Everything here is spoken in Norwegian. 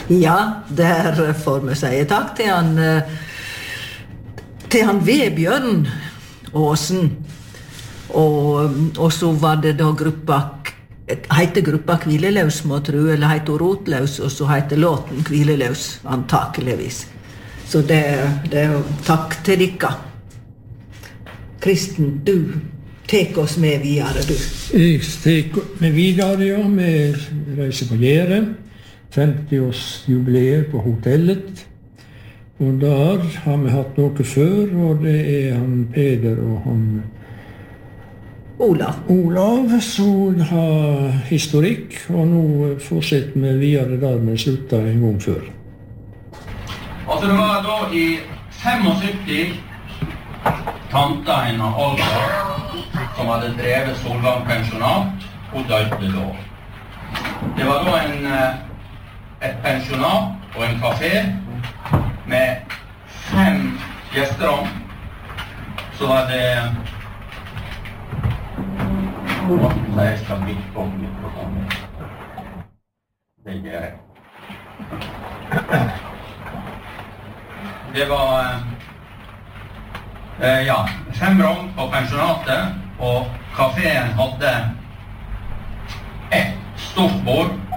Ja, der får vi si takk til han Vebjørn Åsen. Og så var det da heter gruppa Hvileløs, må tro, eller heter Rotløs, og så heter låten Hvileløs, antakeligvis. Så det er jo takk til dere. Kristen, du tek oss med videre, du. Jeg tek med videre, ja. Vi reiser på Jæren. 50-årsjubileet på hotellet. Og der har vi hatt noe før, og det er han Peder og han Olav, som har historikk, og nå fortsetter vi videre der vi sluttet en gang før. Altså det var da i 75 tanta hennes Olga, som hadde drevet Solvang pensjonat, og døde da. Det var da et pensjonat og en kafé med 5 gjesterom. Så var det jeg skal bli på mikrofonen. Det gjør jeg. Det var 5 rom på pensjonatet, og kaféen hadde et stort bord